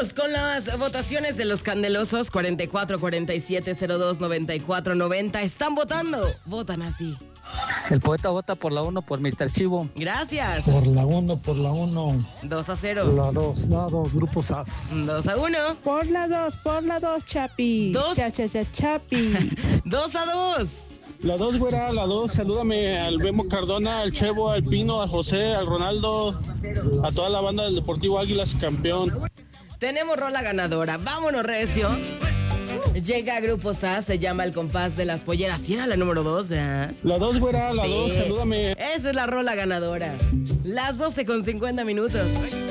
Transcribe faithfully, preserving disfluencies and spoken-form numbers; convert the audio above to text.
Vámonos con las votaciones de los candelosos. Cuarenta y cuatro, cuarenta y siete, cero dos, noventa y cuatro, noventa. Están votando. Votan así. El poeta vota por la uno por mister Chivo. Gracias. Por la uno, por la uno. Dos a cero. La dos, la dos, Grupo S A S. Dos a uno. Por la dos, por la dos, Chapi. Dos. Cha, cha, cha, Chapi. Dos a dos. La dos, güera, la dos. Salúdame al Memo Cardona, al Chevo, al Pino, a José, al Ronaldo, a toda la banda del Deportivo Águilas, campeón. Tenemos rola ganadora. Vámonos, recio. Llega Grupo S A S, se llama El Compás de las Polleras. ¿Sí era la número dos? ¿eh? La dos, güera, la Sí. dos. Salúdame. Esa es la rola ganadora. Las doce con cincuenta minutos.